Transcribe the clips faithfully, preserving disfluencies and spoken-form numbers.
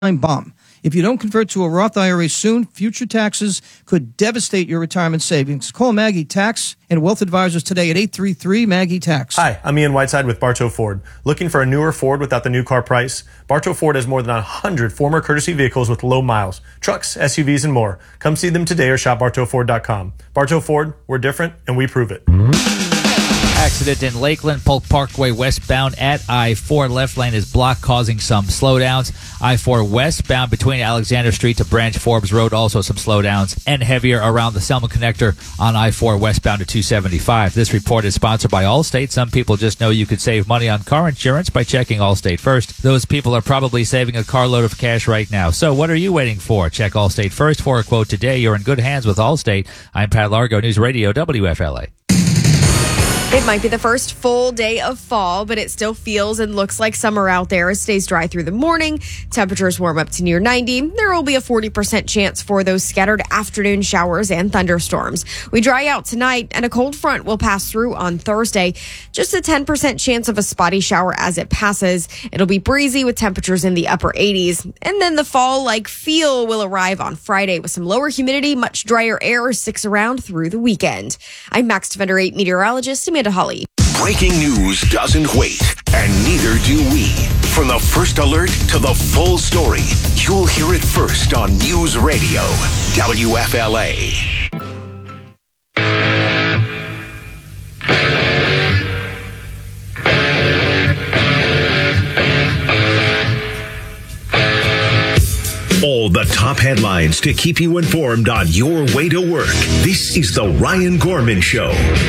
bomb. If you don't convert to a Roth I R A soon, future taxes could devastate your retirement savings. Call Maggie Tax and Wealth Advisors today at eight three three, Maggie Tax. Hi, I'm Ian Whiteside with Bartow Ford. Looking for a newer Ford without the new car price? Bartow Ford has more than one hundred former courtesy vehicles with low miles, trucks, S U Vs, and more. Come see them today or shop bartow ford dot com. Bartow Ford, we're different, and we prove it. Accident in Lakeland, Polk Parkway westbound at I four. Left lane is blocked, causing some slowdowns. I four westbound between Alexander Street to Branch Forbes Road, also some slowdowns, and heavier around the Selma connector on I four westbound to two seventy-five. This report is sponsored by Allstate. Some people just know you could save money on car insurance by checking Allstate first. Those people are probably saving a carload of cash right now. So what are you waiting for? Check Allstate first for a quote today. You're in good hands with Allstate. I'm Pat Largo, News Radio W F L A. It might be the first full day of fall, but it still feels and looks like summer out there. It stays dry through the morning. Temperatures warm up to near ninety. There will be a forty percent chance for those scattered afternoon showers and thunderstorms. We dry out tonight, and a cold front will pass through on Thursday. Just a ten percent chance of a spotty shower as it passes. It'll be breezy with temperatures in the upper eighties. And then the fall-like feel will arrive on Friday with some lower humidity, much drier air sticks around through the weekend. I'm Max Defender eight meteorologist Amanda Holly. Breaking news doesn't wait, and neither do we. From the first alert to the full story, you'll hear it first on News Radio W F L A. All the top headlines to keep you informed on your way to work. This is the Ryan Gorman Show.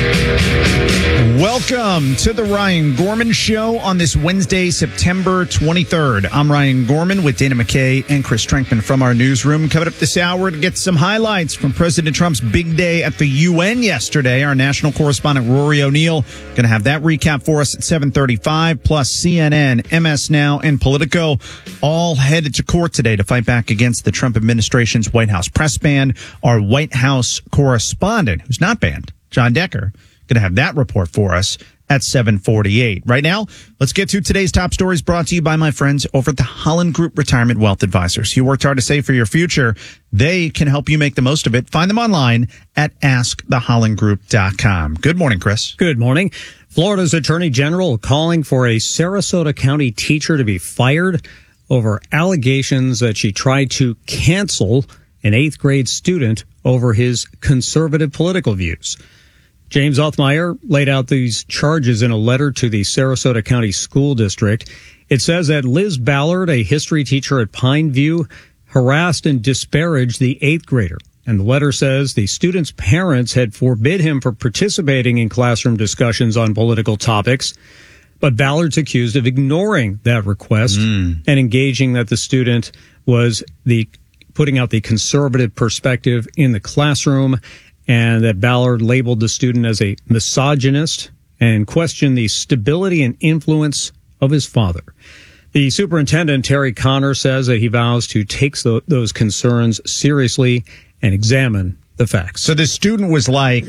Welcome to the Ryan Gorman Show on this Wednesday, September twenty-third. I'm Ryan Gorman with Dana McKay and Chris Trenkman from our newsroom. Coming up this hour to get some highlights from President Trump's big day at the U N yesterday. Our national correspondent Rory O'Neill going to have that recap for us at seven thirty-five. Plus C N N, M S Now, and Politico all headed to court today to fight back against the Trump administration's White House press ban. Our White House correspondent, who's not banned, John Decker, going to have that report for us at seven forty-eight. Right now, let's get to today's top stories brought to you by my friends over at the Holland Group Retirement Wealth Advisors. You worked hard to save for your future. They can help you make the most of it. Find them online at ask the holland group dot com. Good morning, Chris. Good morning. Florida's Attorney General calling for a Sarasota County teacher to be fired over allegations that she tried to cancel an eighth grade student over his conservative political views. James Othmeyer laid out these charges in a letter to the Sarasota County School District. It says that Liz Ballard, a history teacher at Pineview, harassed and disparaged the eighth grader. And the letter says the student's parents had forbid him from participating in classroom discussions on political topics. But Ballard's accused of ignoring that request mm. and engaging that the student was the putting out the conservative perspective in the classroom, and that Ballard labeled the student as a misogynist and questioned the stability and influence of his father. The superintendent, Terry Connor, says that he vows to take th- those concerns seriously and examine the facts. So the student was like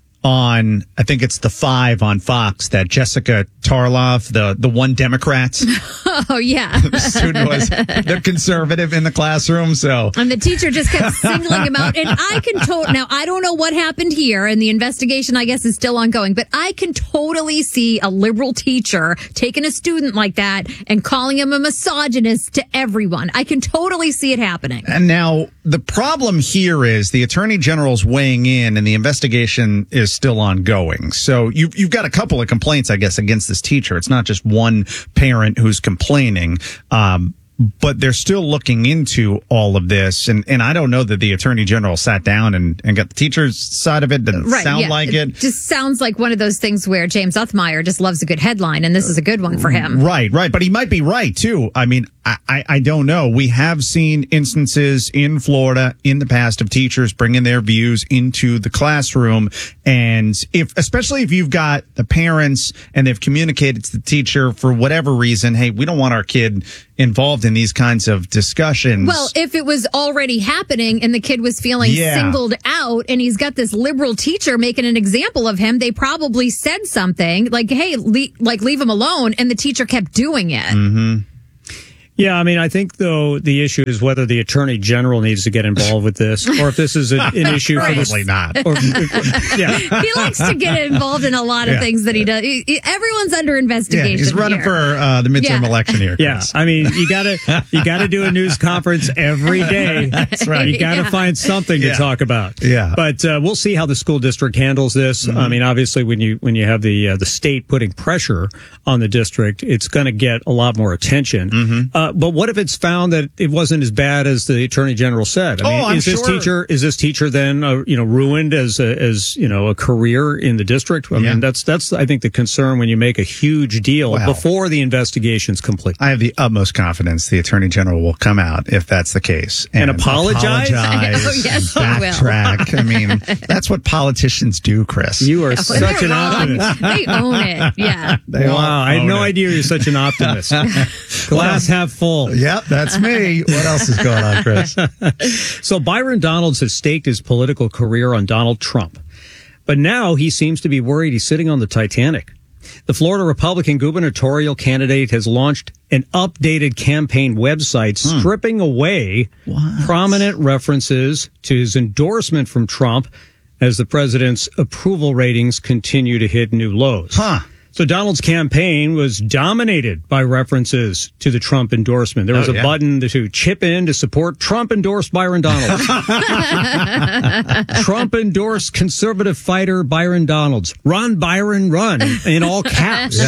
on, I think it's the five on Fox, that Jessica Tarlov, the, the one Democrat. Oh, yeah. The student was the conservative in the classroom, so. And the teacher just kept singling him out. And I can totally, now, I don't know what happened here, and the investigation, I guess, is still ongoing, but I can totally see a liberal teacher taking a student like that and calling him a misogynist to everyone. I can totally see it happening. And now, the problem here is the Attorney General's weighing in, and the investigation is still ongoing. So you've, you've got a couple of complaints, I guess, against this teacher. It's not just one parent who's complaining. Um, but they're still looking into all of this. And, and I don't know that the Attorney General sat down and, and got the teacher's side of it. Doesn't right, sound yeah. like it. It just sounds like one of those things where James Othmeyer just loves a good headline, and this is a good one for him. Right, right. But he might be right, too. I mean, I, I, I don't know. We have seen instances in Florida in the past of teachers bringing their views into the classroom. And if, especially if you've got the parents and they've communicated to the teacher for whatever reason, hey, we don't want our kid involved in these kinds of discussions. Well, if it was already happening and the kid was feeling yeah. singled out and he's got this liberal teacher making an example of him, they probably said something like, hey, le- like leave him alone. And the teacher kept doing it. Mm-hmm. Yeah, I mean, I think, though, the issue is whether the attorney general needs to get involved with this, or if this is a, an issue for Probably not. Or, yeah. He likes to get involved in a lot of Yeah. things that he does. He- he- everyone's under investigation. Yeah, he's running here. for uh, the midterm Yeah. election here. Yeah, Chris. I mean, you gotta you gotta do a news conference every day. That's right. You gotta Yeah. find something Yeah. to talk about. Yeah. but uh, we'll see how the school district handles this. Mm-hmm. I mean, obviously, when you when you have the uh, the state putting pressure on the district, it's going to get a lot more attention. Mm-hmm. Uh, but what if it's found that it wasn't as bad as the attorney general said? I mean, Oh, I'm is this sure. teacher is this teacher then uh, you know ruined as a, as you know a career in the district? I Yeah. mean, that's that's I think the concern when you make a huge deal Well, before the investigation's complete. I have the utmost confidence the attorney general will come out if that's the case And apologize? apologize Oh, yes, and he will. backtrack. I mean, that's what politicians do, Chris. You are Well, such they're an wrong. optimist. They own it. Yeah. They all Wow, I had own no it. idea you're such an optimist. Glass half full. Yep, that's me. What else is going on, Chris? So Byron Donalds has staked his political career on Donald Trump. But now he seems to be worried he's sitting on the Titanic. The Florida Republican gubernatorial candidate has launched an updated campaign website stripping away prominent references to his endorsement from Trump as the president's approval ratings continue to hit new lows. Huh. So Donald's campaign was dominated by references to the Trump endorsement. There was Oh, a yeah. button to chip in to support Trump-endorsed Byron Donalds. Trump-endorsed conservative fighter Byron Donalds. Run, Byron, run, in all caps.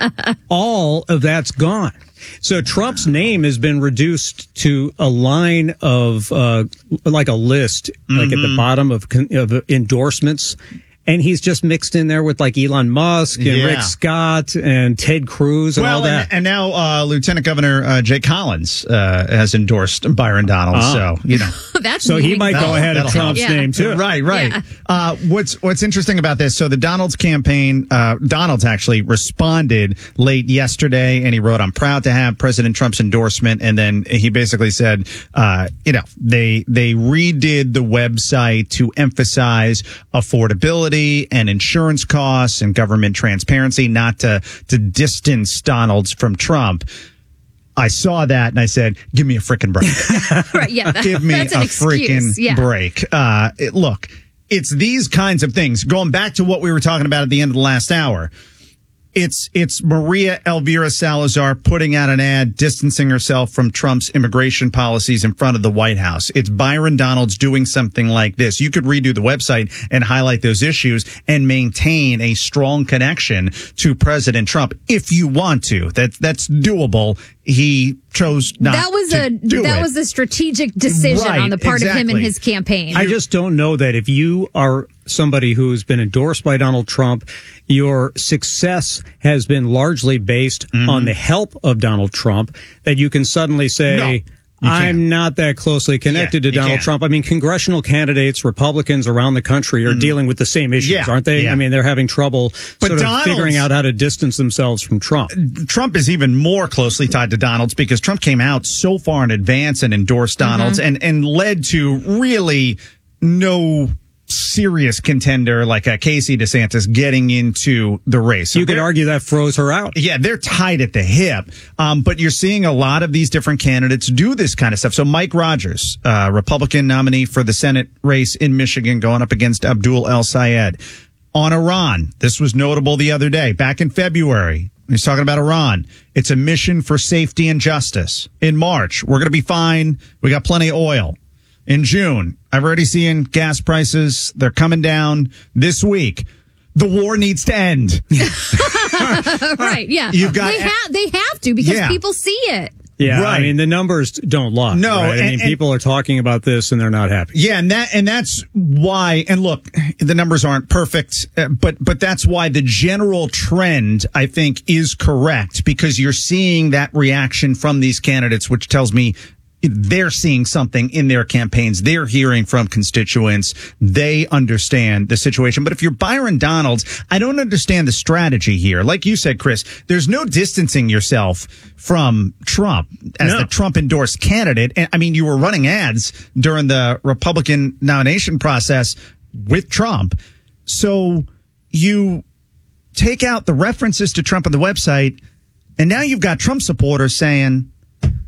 All of that's gone. So Trump's name has been reduced to a line of, uh, like a list, like at the bottom of, con- of endorsements. And he's just mixed in there with like Elon Musk and Yeah. Rick Scott and Ted Cruz and all Well, that. and, and now uh, Lieutenant Governor uh, Jay Collins uh, has endorsed Byron Donalds. Oh. So, you know. That's so he meaning- might go That'll- ahead of that'll Trump's help. Yeah. name too. Right, right. Yeah. Uh, what's what's interesting about this? So the Donalds campaign, uh, Donalds actually responded late yesterday, and he wrote, "I'm proud to have President Trump's endorsement." And then he basically said, uh, you know, they they redid the website to emphasize affordability and insurance costs and government transparency, not to to distance Donalds from Trump. I saw that and I said, "Give me a frickin' break." Right, yeah, that- Give me that's a an excuse. freaking Yeah. break. Uh, it, look, it's these kinds of things. Going back to what we were talking about at the end of the last hour, it's it's Maria Elvira Salazar putting out an ad distancing herself from Trump's immigration policies in front of the White House. It's Byron Donalds doing something like this. You could redo the website and highlight those issues and maintain a strong connection to President Trump if you want to. That that's doable. He chose not That was to a do that it. was a strategic decision Right, on the part of him and exactly. his campaign. I just don't know that if you are somebody who's been endorsed by Donald Trump, your success has been largely based Mm-hmm. on the help of Donald Trump, that you can suddenly say, No, you I'm can't. not that closely connected Yeah, to you Donald can't. Trump. I mean, congressional candidates, Republicans around the country are dealing with the same issues, Yeah, aren't they? yeah. I mean, they're having trouble But sort of Donald's- figuring out how to distance themselves from Trump. Trump is even more closely tied to Donalds because Trump came out so far in advance and endorsed Donalds and, and led to really no serious contender like uh, Casey DeSantis getting into the race. So You could they're- argue that froze her out. Yeah, they're tied at the hip. Um, but you're seeing a lot of these different candidates do this kind of stuff. So Mike Rogers, uh, Republican nominee for the Senate race in Michigan, going up against Abdul El Sayed. On Iran, this was notable the other day, back in February. He's talking about Iran. It's a mission for safety and justice. In March, we're going to be fine. We got plenty of oil. In June, I've already seen gas prices. They're coming down this week. The war needs to end. right, yeah. You've got- they have they have to because Yeah. people see it. Yeah, Right. I mean, the numbers don't lie. No, right? I and- mean, and- people are talking about this and they're not happy. Yeah, and that and that's why. And look, the numbers aren't perfect, uh, but but that's why the general trend, I think, is correct because you're seeing that reaction from these candidates, which tells me they're seeing something in their campaigns. They're hearing from constituents. They understand the situation. But if you're Byron Donalds, I don't understand the strategy here. Like you said, Chris, there's no distancing yourself from Trump as No. the Trump endorsed candidate. And I mean, you were running ads during the Republican nomination process with Trump. So you take out the references to Trump on the website, and now you've got Trump supporters saying,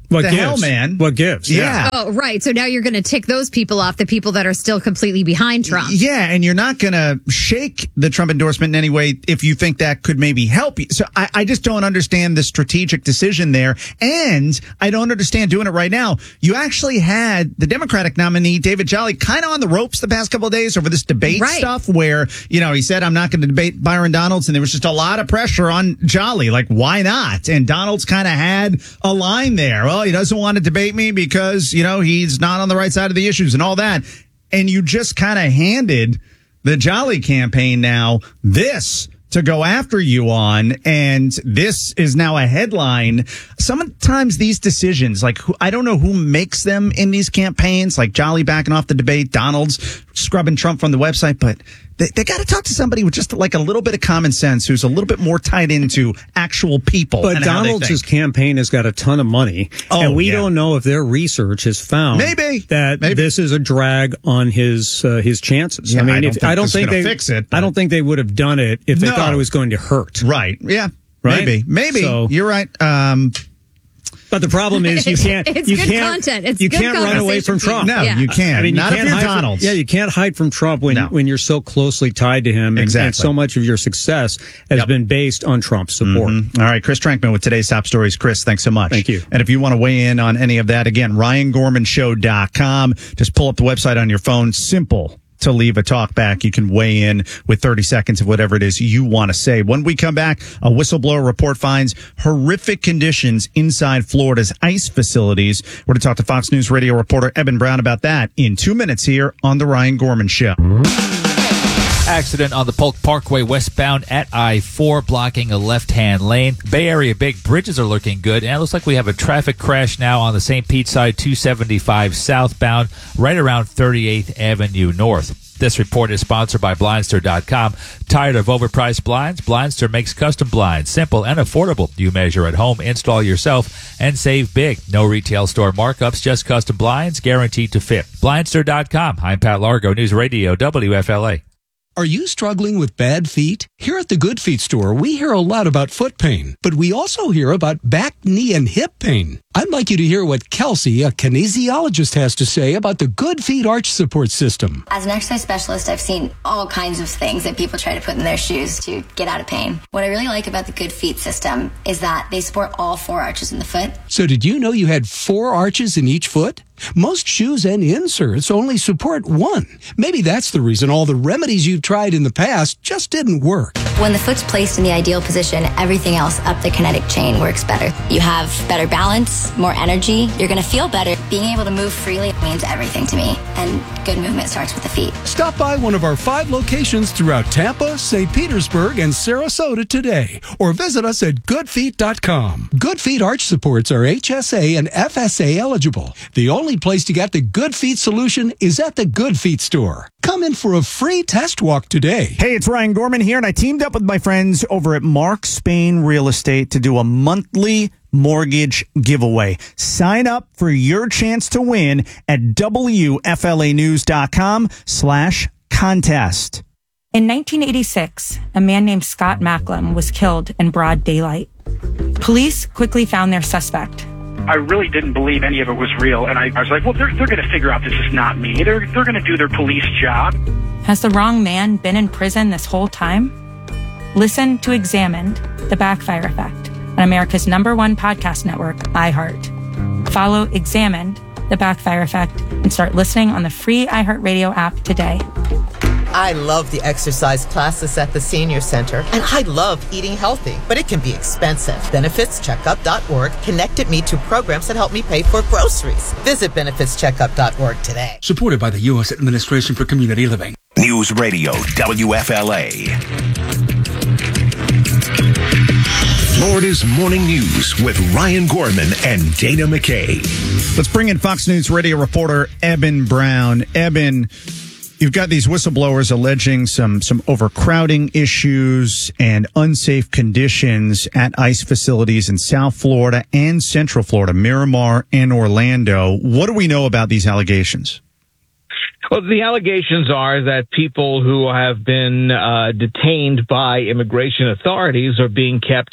What the gives? hell, man? What gives? Yeah. Oh, right. So now you're going to tick those people off, the people that are still completely behind Trump. Yeah, and you're not going to shake the Trump endorsement in any way if you think that could maybe help you. So I, I just don't understand the strategic decision there. And I don't understand doing it right now. You actually had the Democratic nominee, David Jolly, kind of on the ropes the past couple of days over this debate Right. stuff where, you know, he said, I'm not going to debate Byron Donalds. And there was just a lot of pressure on Jolly. Like, why not? And Donalds kind of had a line there. Well, he doesn't want to debate me because, you know, he's not on the right side of the issues and all that. And you just kind of handed the Jolly campaign now this to go after you on, and this is now a headline. Sometimes these decisions, like, who, I don't know who makes them in these campaigns, like Jolly backing off the debate, Donalds scrubbing Trump from the website, but they, they got to talk to somebody with just like a little bit of common sense, who's a little bit more tied into actual people. But and how they Donald's think. campaign has got a ton of money, Oh, and we yeah. don't know if their research has found Maybe. that Maybe. this is a drag on his uh, his chances. Yeah, I mean, I don't if, think I don't this is think gonna they fix it, I but- don't think they would have done it if they No. thought it was going to hurt. Right. Yeah. Right? Maybe. Maybe. So- You're right. Um, But the problem is you can't. It's you good can't, content. It's you good can't run away from conversation Trump. no, Yeah. you can't. I mean, not you if can't you're hide from, Donalds. yeah, you can't hide from Trump when No. when you're so closely tied to him, and, Exactly. and so much of your success has Yep. been based on Trump's support. Mhm. All right, Chris Trankman with today's top stories. Chris, thanks so much. Thank you. And if you want to weigh in on any of that, again, ryan gorman show dot com. Just pull up the website on your phone. Simple to leave a talk back. You can weigh in with thirty seconds of whatever it is you want to say. When we come back, a whistleblower report finds horrific conditions inside Florida's ICE facilities. We're going to talk to Fox News radio reporter Eben Brown about that in two minutes here on The Ryan Gorman Show. Accident on the Polk Parkway westbound at I four, blocking a left-hand lane. Bay Area big bridges are looking good, and it looks like we have a traffic crash now on the Saint Pete side, two seventy-five southbound, right around thirty-eighth Avenue North. This report is sponsored by Blindster dot com. Tired of overpriced blinds? Blindster makes custom blinds, simple and affordable. You measure at home, install yourself, and save big. No retail store markups, just custom blinds, guaranteed to fit. Blindster dot com. I'm Pat Largo, News Radio, W F L A. Are you struggling with bad feet? Here at the Good Feet store, we hear a lot about foot pain, but we also hear about back, knee, and hip pain. I'd like you to hear what Kelsey, a kinesiologist, has to say about the Good Feet arch support system. As an exercise specialist, I've seen all kinds of things that people try to put in their shoes to get out of pain. What I really like about the Good Feet system is that they support all four arches in the foot. So did you know you had four arches in each foot? Most shoes and inserts only support one. Maybe that's the reason all the remedies you've tried in the past just didn't work. When the foot's placed in the ideal position, everything else up the kinetic chain works better. You have better balance, more energy. You're going to feel better. Being able to move freely means everything to me. And good movement starts with the feet. Stop by one of our five locations throughout Tampa, Saint Petersburg, and Sarasota today, or visit us at good feet dot com. Good Feet arch supports are H S A and F S A eligible. The only place to get the Good Feet solution is at the Good Feet store. Come in for a free test walk today. Hey, it's Ryan Gorman here, and I teamed up with my friends over at Mark Spain Real Estate to do a monthly mortgage giveaway. Sign up for your chance to win at W F L A news dot com slash contest. In nineteen eighty-six, a man named Scott Macklem was killed in broad daylight. Police quickly found their suspect. I really didn't believe any of it was real, and I, I was like, well, they're, they're going to figure out this is not me. They're, they're going to do their police job. Has the wrong man been in prison this whole time? Listen to Examined, The Backfire Effect, on America's number one podcast network, iHeart. Follow Examined, The Backfire Effect, and start listening on the free iHeartRadio app today. I love the exercise classes at the Senior Center, and I love eating healthy, but it can be expensive. benefits checkup dot org connected me to programs that help me pay for groceries. Visit benefits checkup dot org today. Supported by the U S Administration for Community Living. News Radio W F L A. Florida's Morning News with Ryan Gorman and Dana McKay. Let's bring in Fox News radio reporter Eben Brown. Eben, you've got these whistleblowers alleging some some overcrowding issues and unsafe conditions at ICE facilities in South Florida and Central Florida, Miramar and Orlando. What do we know about these allegations? Well, the allegations are that people who have been uh, detained by immigration authorities are being kept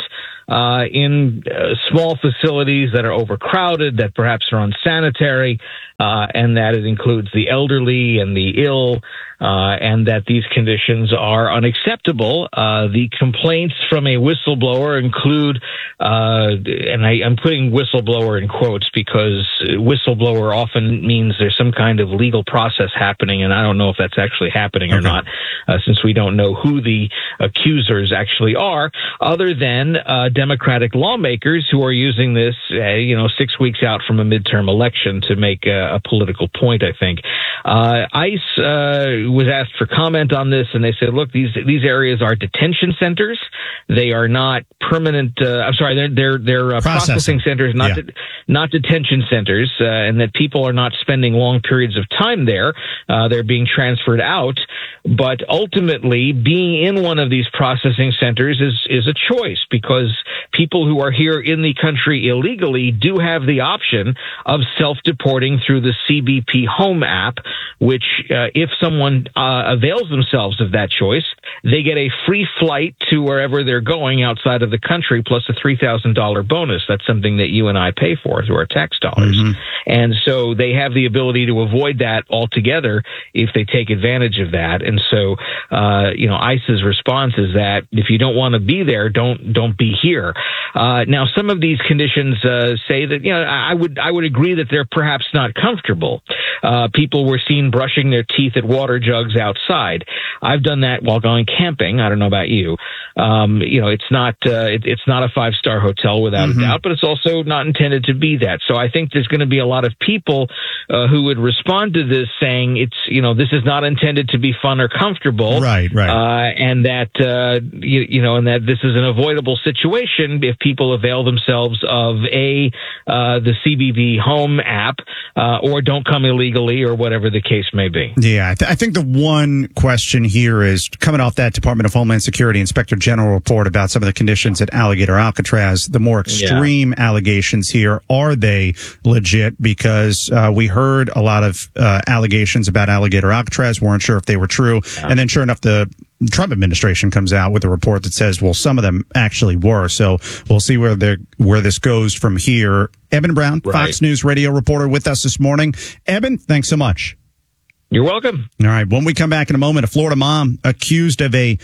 uh, in uh, small facilities that are overcrowded, that perhaps are unsanitary, uh, and that it includes the elderly and the ill, uh, and that these conditions are unacceptable. Uh, the complaints from a whistleblower include, uh, and I, I'm putting whistleblower in quotes because whistleblower often means there's some kind of legal process happening, and I don't know if that's actually happening or Okay. not, uh, since we don't know who the accusers actually are, other than uh, Democratic lawmakers who are using this, uh, you know, six weeks out from a midterm election to make a, a political point, I think. Uh, ICE uh, was asked for comment on this, and they said, look, these these areas are detention centers. They are not permanent, uh, I'm sorry, they're, they're, they're uh, processing. processing centers, not Yeah. de- not detention centers, uh, and that people are not spending long periods of time there. Uh, they're being transferred out. But ultimately, being in one of these processing centers is, is a choice, because people who are here in the country illegally do have the option of self-deporting through the C B P Home app, which uh, if someone uh, avails themselves of that choice, they get a free flight to wherever they're going outside of the country, plus a three thousand dollars bonus. That's something that you and I pay for through our tax dollars. Mm-hmm. And so they have the ability to avoid that altogether if they take advantage of that. And so, uh, you know, ICE's response is that if you don't want to be there, don't don't be here. Uh, now, some of these conditions uh, say that, you know, I would I would agree that they're perhaps not comfortable. Uh, people were seen brushing their teeth at water jugs outside. I've done that while going camping. I don't know about you. Um, you know, it's not uh, it, it's not a five star hotel without mm-hmm. a doubt, but it's also not intended to be that. So I think there's going to be a lot of people uh, who would respond to this saying it's, you know, this is not intended to be fun or comfortable, right, right, uh, and that uh, you, you know, and that this is an avoidable situation if people avail themselves of a uh, the C B P Home app uh, or don't come illegally or whatever the case may be. Yeah, I, th- I think the one question here is coming off that Department of Homeland Security Inspector General report about some of the conditions at Alligator Alcatraz. The more extreme yeah. allegations here, are they legit? Because uh, we heard a lot of uh, allegations about Alligator Alcatraz, weren't sure if they were true, yeah. and then sure enough, the Trump administration comes out with a report that says, well, some of them actually were. So we'll see where the where this goes from here. Eben Brown, right. Fox News radio reporter, with us this morning. Eben, thanks so much. You're welcome. All right. When we come back in a moment, a Florida mom accused of a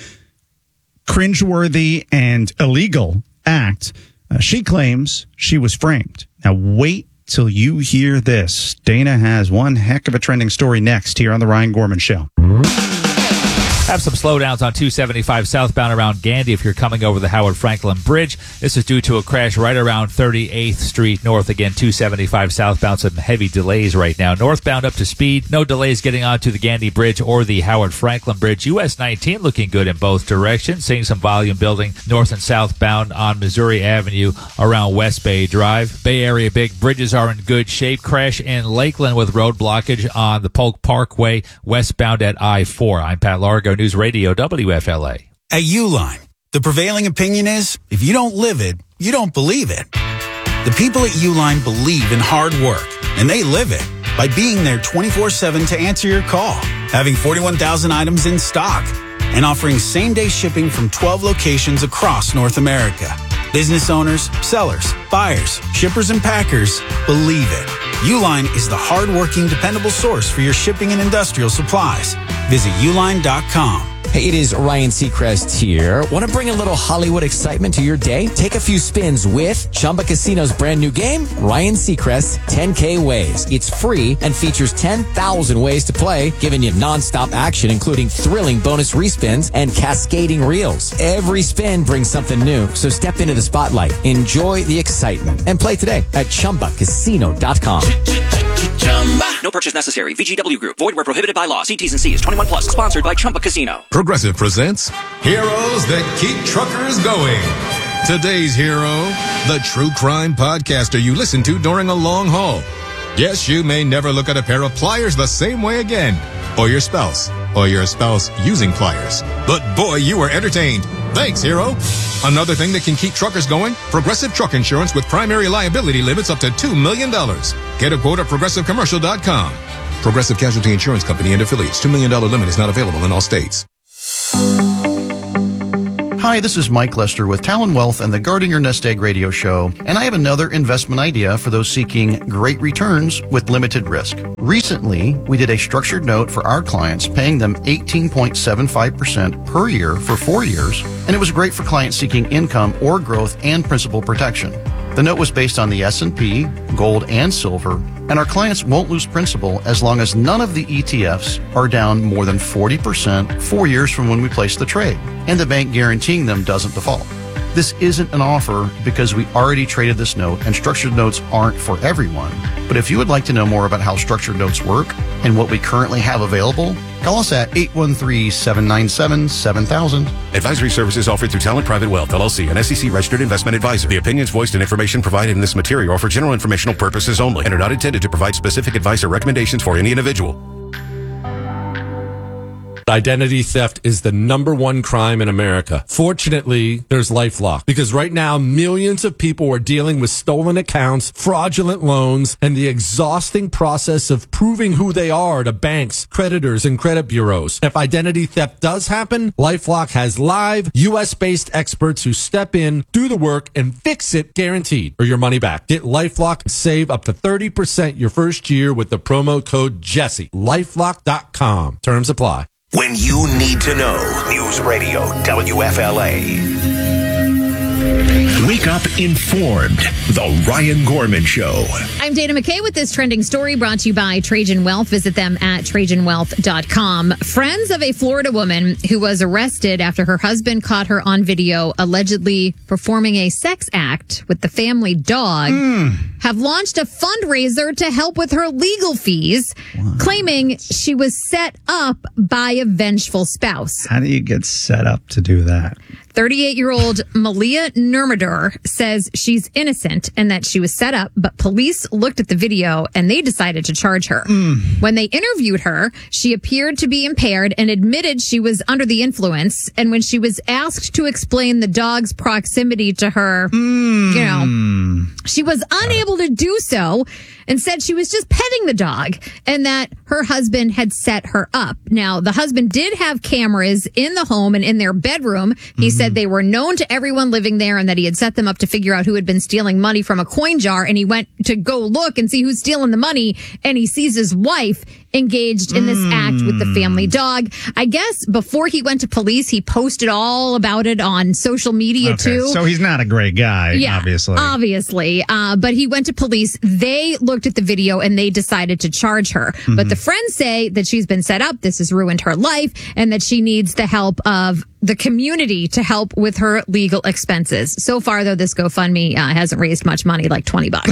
cringeworthy and illegal act. Uh, she claims she was framed. Now, wait till you hear this. Dana has one heck of a trending story next here on The Ryan Gorman Show. Have some slowdowns on two seventy-five southbound around Gandy if you're coming over the Howard Franklin Bridge. This is due to a crash right around thirty-eighth Street North. Again, two seventy-five southbound, some heavy delays right now. Northbound up to speed. No delays getting onto the Gandy Bridge or the Howard Franklin Bridge. U S nineteen looking good in both directions. Seeing some volume building north and southbound on Missouri Avenue around West Bay Drive. Bay Area big bridges are in good shape. Crash in Lakeland with road blockage on the Polk Parkway westbound at I four. I'm Pat Largo, News Radio W F L A. At Uline, the prevailing opinion is if you don't live it, you don't believe it. The people at Uline believe in hard work, and they live it by being there twenty-four seven to answer your call, having forty-one thousand items in stock, and offering same-day shipping from twelve locations across North America. Business owners, sellers, buyers, shippers, and packers believe it. Uline is the hard-working, dependable source for your shipping and industrial supplies. Visit uline dot com. Hey, it is Ryan Seacrest here. Want to bring a little Hollywood excitement to your day? Take a few spins with Chumba Casino's brand new game, Ryan Seacrest's ten K Ways. It's free and features ten thousand ways to play, giving you nonstop action, including thrilling bonus respins and cascading reels. Every spin brings something new, so step into the spotlight, enjoy the excitement, and play today at chumba casino dot com. No purchase necessary. V G W Group. Void where prohibited by law. See T's and C's. twenty-one plus. Sponsored by Chumba Casino. Progressive presents Heroes That Keep Truckers Going. Today's hero, the true crime podcaster you listen to during a long haul. Yes, you may never look at a pair of pliers the same way again. Or your spouse. Or your spouse using pliers. But boy, you were entertained. Thanks, hero. Another thing that can keep truckers going? Progressive Truck Insurance with primary liability limits up to two million dollars. Get a quote at progressive commercial dot com. Progressive Casualty Insurance Company and affiliates. two million dollars limit is not available in all states. Hi, this is Mike Lester with Talon Wealth and the Guarding Your Nest Egg radio show, and I have another investment idea for those seeking great returns with limited risk. Recently, we did a structured note for our clients, paying them eighteen point seven five percent per year for four years, and it was great for clients seeking income or growth and principal protection. The note was based on the S and P, gold, and silver, and our clients won't lose principal as long as none of the E T Fs are down more than forty percent four years from when we placed the trade, and the bank guaranteeing them doesn't default. This isn't an offer because we already traded this note, and structured notes aren't for everyone. But if you would like to know more about how structured notes work and what we currently have available, call us at eight one three, seven nine seven, seven thousand. Advisory services offered through Talent Private Wealth, L L C, an S E C-registered investment advisor. The opinions voiced and information provided in this material are for general informational purposes only and are not intended to provide specific advice or recommendations for any individual. Identity theft is the number one crime in America. Fortunately, there's LifeLock, because right now millions of people are dealing with stolen accounts, fraudulent loans, and the exhausting process of proving who they are to banks, creditors, and credit bureaus. If identity theft does happen, LifeLock has live U S-based experts who step in, do the work, and fix it guaranteed, or your money back. Get LifeLock and save up to thirty percent your first year with the promo code Jesse. LifeLock dot com. Terms apply. When you need to know. News Radio W F L A. Wake up informed. The Ryan Gorman Show. I'm Dana McKay with this trending story brought to you by Trajan Wealth. Visit them at Trajan Wealth dot com. Friends of a Florida woman who was arrested after her husband caught her on video allegedly performing a sex act with the family dog mm. have launched a fundraiser to help with her legal fees, what? claiming she was set up by a vengeful spouse. How do you get set up to do that? thirty-eight-year-old Malia Nurmadur says she's innocent and that she was set up, but police looked at the video and they decided to charge her. Mm. When they interviewed her, she appeared to be impaired and admitted she was under the influence. And when she was asked to explain the dog's proximity to her, mm. you know, she was unable to do so and said she was just petting the dog and that her husband had set her up. Now, the husband did have cameras in the home and in their bedroom. He mm-hmm. said they were known to everyone living there and that he had set them up to figure out who had been stealing money from a coin jar. And he went to go look and see who's stealing the money. And he sees his wife engaged in this mm. act with the family dog. I guess before he went to police, he posted all about it on social media okay, too. So he's not a great guy, yeah, obviously. Obviously. Uh, but he went to police. They looked at the video and they decided to charge her. Mm-hmm. But the friends say that she's been set up. This has ruined her life and that she needs the help of the community to help with her legal expenses. So far, though, this GoFundMe uh, hasn't raised much money, like twenty bucks.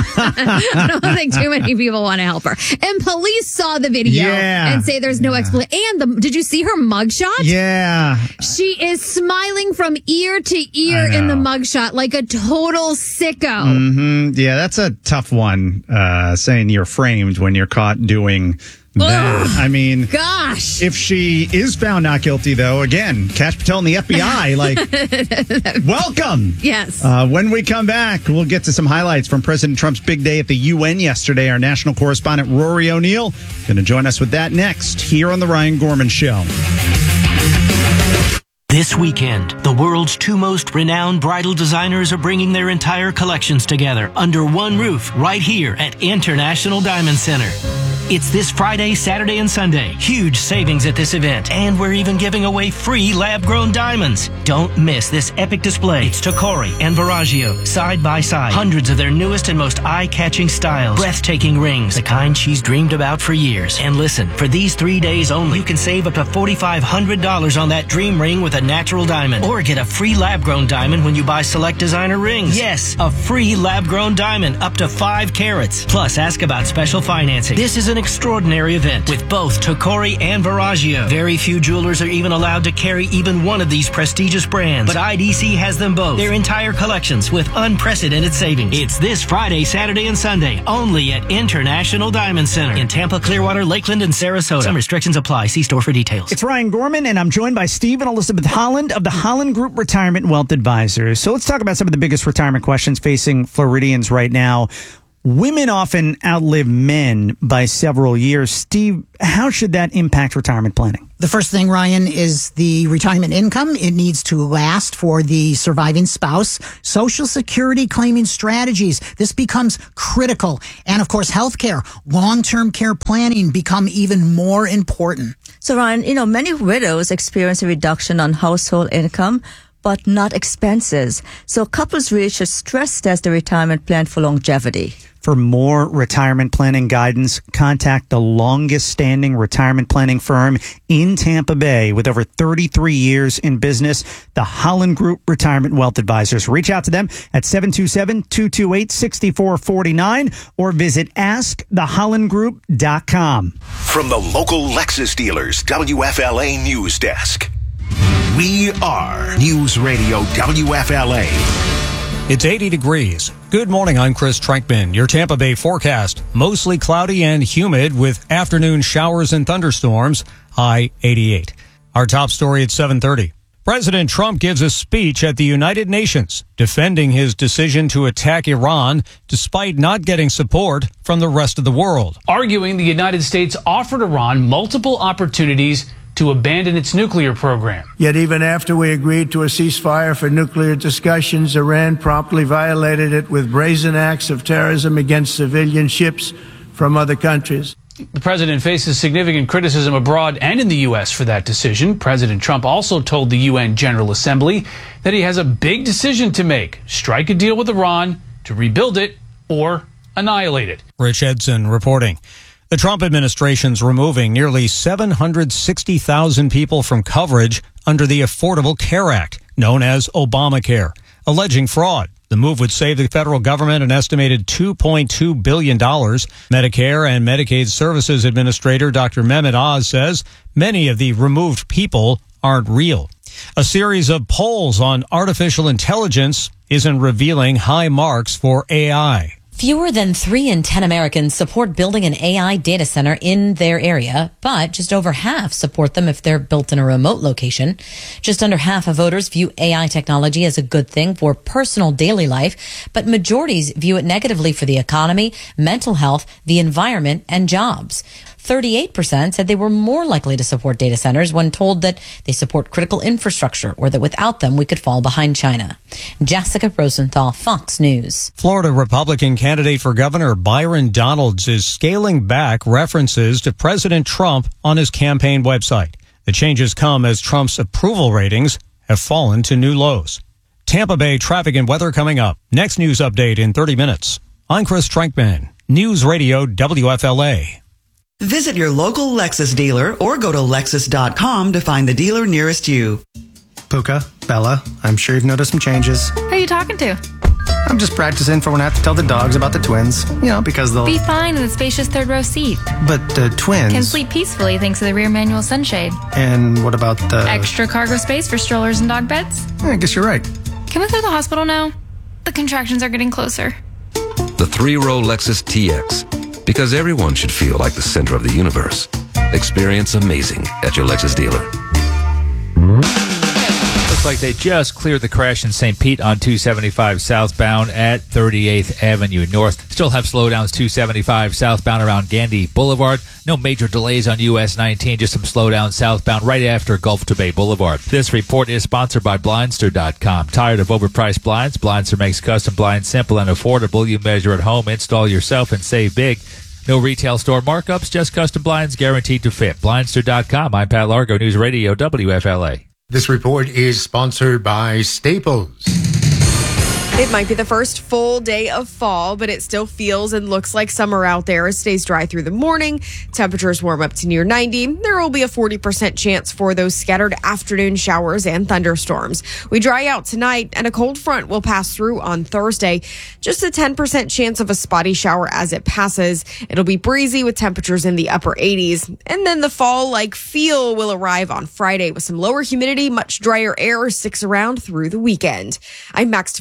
I don't think too many people want to help her. And police saw the video yeah. and say there's no yeah. explanation. And the, did you see her mugshot? Yeah. She is smiling from ear to ear in the mugshot like a total sicko. Mm-hmm. Yeah, that's a tough one, uh, saying you're framed when you're caught doing that. Ugh, I mean, gosh. If she is found not guilty, though, again, Kash Patel and the F B I, like, welcome. Yes. Uh, when we come back, we'll get to some highlights from President Trump's big day at the U N yesterday. Our national correspondent, Rory O'Neill, going to join us with that next here on The Ryan Gorman Show. This weekend, the world's two most renowned bridal designers are bringing their entire collections together under one roof right here at International Diamond Center. It's this Friday, Saturday, and Sunday. Huge savings at this event. And we're even giving away free lab-grown diamonds. Don't miss this epic display. It's Tocori and Verragio, side by side. Hundreds of their newest and most eye-catching styles. Breathtaking rings, the kind she's dreamed about for years. And listen, for these three days only, you can save up to four thousand five hundred dollars on that dream ring with a natural diamond. Or get a free lab-grown diamond when you buy select designer rings. Yes, a free lab-grown diamond up to five carats. Plus, ask about special financing. This is an extraordinary event with both Tocori and Verragio. Very few jewelers are even allowed to carry even one of these prestigious brands, but I D C has them both. Their entire collections with unprecedented savings. It's this Friday, Saturday, and Sunday only at International Diamond Center in Tampa, Clearwater, Lakeland, and Sarasota. Some restrictions apply. See store for details. It's Ryan Gorman, and I'm joined by Steve and Elizabeth Holland of the Holland Group Retirement Wealth Advisors. So let's talk about some of the biggest retirement questions facing Floridians right now. Women often outlive men by several years. Steve, how should that impact retirement planning? The first thing, Ryan, is the retirement income. It needs to last for the surviving spouse. Social Security claiming strategies. This becomes critical. And of course, healthcare, long-term care planning become even more important. So, Ryan, you know, many widows experience a reduction on household income, but not expenses. So couples really should stress test the retirement plan for longevity. For more retirement planning guidance, contact the longest standing retirement planning firm in Tampa Bay with over thirty-three years in business, the Holland Group Retirement Wealth Advisors. Reach out to them at seven two seven, two two eight, six four four nine or visit ask the holland group dot com. From the local Lexus dealers, W F L A News Desk. We are News Radio W F L A. It's eighty degrees. Good morning, I'm Chris Trenkman. Your Tampa Bay forecast. Mostly cloudy and humid with afternoon showers and thunderstorms. High eighty-eight. Our top story at seven thirty. President Trump gives a speech at the United Nations defending his decision to attack Iran despite not getting support from the rest of the world. Arguing the United States offered Iran multiple opportunities to abandon its nuclear program. Yet even after we agreed to a ceasefire for nuclear discussions, Iran promptly violated it with brazen acts of terrorism against civilian ships from other countries. The president faces significant criticism abroad and in the U S for that decision. President Trump also told the U N General Assembly that he has a big decision to make: strike a deal with Iran to rebuild it or annihilate it. Rich Edson reporting. The Trump administration's removing nearly seven hundred sixty thousand people from coverage under the Affordable Care Act, known as Obamacare, alleging fraud. The move would save the federal government an estimated two point two billion dollars. Medicare and Medicaid Services Administrator Doctor Mehmet Oz says many of the removed people aren't real. A series of polls on artificial intelligence isn't revealing high marks for A I. Fewer than three in ten Americans support building an A I data center in their area, but just over half support them if they're built in a remote location. Just under half of voters view A I technology as a good thing for personal daily life, but majorities view it negatively for the economy, mental health, the environment, and jobs. thirty-eight percent said they were more likely to support data centers when told that they support critical infrastructure or that without them we could fall behind China. Jessica Rosenthal, Fox News. Florida Republican candidate for governor Byron Donalds is scaling back references to President Trump on his campaign website. The changes come as Trump's approval ratings have fallen to new lows. Tampa Bay traffic and weather coming up. Next news update in thirty minutes. I'm Chris Trenkman, News Radio W F L A. Visit your local Lexus dealer or go to Lexus dot com to find the dealer nearest you. Puka, Bella, I'm sure you've noticed some changes. Who are you talking to? I'm just practicing for when I have to tell the dogs about the twins. You know, because they'll... Be fine in the spacious third row seat. But the twins... Can sleep peacefully thanks to the rear manual sunshade. And what about the... Extra cargo space for strollers and dog beds? I guess you're right. Can we go to the hospital now? The contractions are getting closer. The three-row Lexus T X. Because everyone should feel like the center of the universe. Experience amazing at your Lexus dealer. Looks like they just cleared the crash in Saint Pete on two seventy-five southbound at thirty-eighth Avenue North. Still have slowdowns two seventy-five southbound around Gandy Boulevard. No major delays on U S nineteen, just some slowdowns southbound right after Gulf to Bay Boulevard. This report is sponsored by Blindster dot com. Tired of overpriced blinds? Blindster makes custom blinds simple and affordable. You measure at home, install yourself, and save big. No retail store markups, just custom blinds guaranteed to fit. Blindster dot com. I'm Pat Largo, News Radio W F L A. This report is sponsored by Staples. It might be the first full day of fall, but it still feels and looks like summer out there. It stays dry through the morning. Temperatures warm up to near ninety. There will be a forty percent chance for those scattered afternoon showers and thunderstorms. We dry out tonight, and a cold front will pass through on Thursday. Just a ten percent chance of a spotty shower as it passes. It'll be breezy with temperatures in the upper eighties. And then the fall-like feel will arrive on Friday with some lower humidity, much drier air sticks around through the weekend. I'm Max Defender eight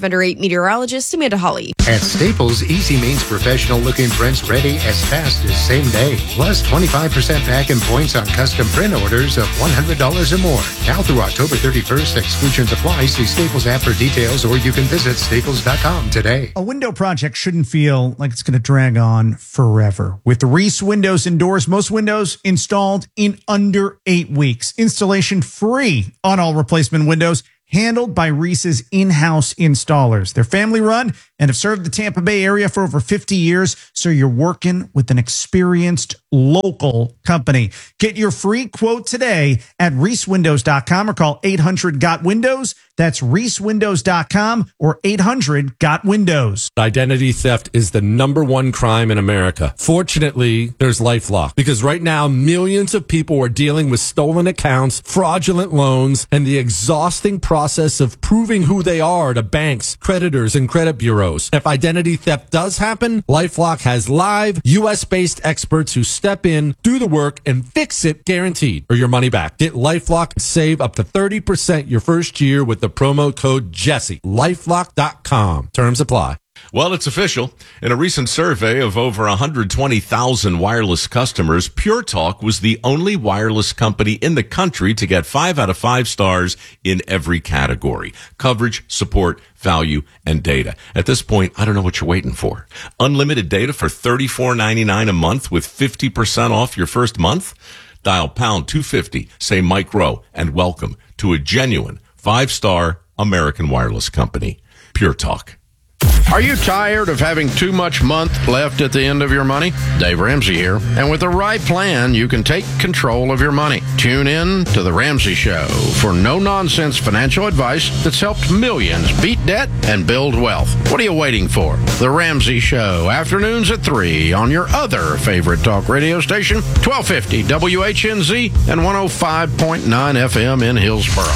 meteorologist Amanda Hawley. At Staples, Easy means professional-looking prints ready as fast as same day. Plus twenty-five percent back in points on custom print orders of one hundred dollars or more. Now through October thirty-first, exclusions apply. See Staples app for details, or you can visit staples dot com today. A window project shouldn't feel like it's going to drag on forever. With Reese Windows and Doors, most windows installed in under eight weeks. Installation free on all replacement windows, handled by Reese's in-house installers. They're family run and have served the Tampa Bay area for over fifty years, so you're working with an experienced local company. Get your free quote today at reese windows dot com or call eight hundred got windows. That's reese windows dot com or eight hundred got windows. Identity theft is the number one crime in America. Fortunately, there's LifeLock, because right now millions of people are dealing with stolen accounts, fraudulent loans, and the exhausting process of proving who they are to banks, creditors, and credit bureaus. If identity theft does happen, LifeLock has live U S-based experts who step in, do the work, and fix it guaranteed, or your money back. Get LifeLock and save up to thirty percent your first year with the promo code Jesse. lifelock dot com. Terms apply. Well, it's official. In a recent survey of over one hundred twenty thousand wireless customers, Pure Talk was the only wireless company in the country to get five out of five stars in every category: coverage, support, value, and data. At this point, I don't know what you're waiting for. Unlimited data for thirty-four ninety-nine a month with fifty percent off your first month? Dial pound two fifty, say Mike Rowe, and welcome to a genuine five-star American wireless company, Pure Talk. Are you tired of having too much month left at the end of your money? Dave Ramsey here. And with the right plan, you can take control of your money. Tune in to The Ramsey Show for no-nonsense financial advice that's helped millions beat debt and build wealth. What are you waiting for? The Ramsey Show, afternoons at three on your other favorite talk radio station, twelve fifty W H N Z and one oh five point nine F M in Hillsborough.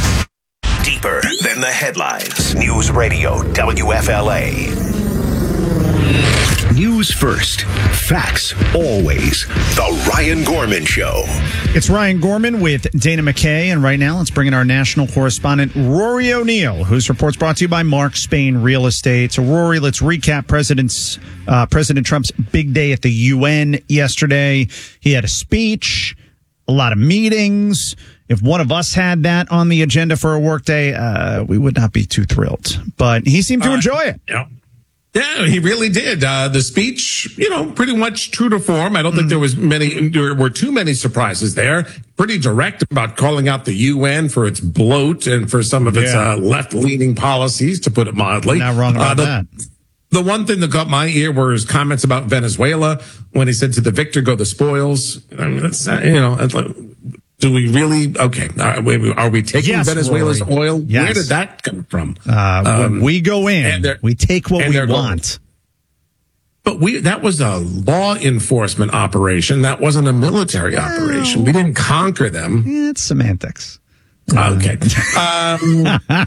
Deeper than the headlines. News Radio W F L A. News first. Facts always. The Ryan Gorman Show. It's Ryan Gorman with Dana McKay, and right now let's bring in our national correspondent, Rory O'Neill, whose report's brought to you by Mark Spain Real Estate. So, Rory, let's recap President's uh, President Trump's big day at the U N yesterday. He had a speech, a lot of meetings. If one of us had that on the agenda for a workday, uh, we would not be too thrilled. But he seemed to uh, enjoy it. Yeah. Yeah, he really did. Uh, the speech, you know, pretty much true to form. I don't mm. think there was many, there were too many surprises there. Pretty direct about calling out the U N for its bloat and for some of its yeah. uh, left-leaning policies, to put it mildly. Not wrong about uh, the, that. The one thing that got my ear were his comments about Venezuela when he said, "To the victor go the spoils." I mean, that's, uh, you know, that's like, do we really? Okay. Are we, are we taking yes, Venezuela's Rory. oil? Yes. Where did that come from? Uh, um, we go in, we take what we want. But we, that was a law enforcement operation. That wasn't a military well, operation. We didn't conquer them. It's semantics. Okay. um,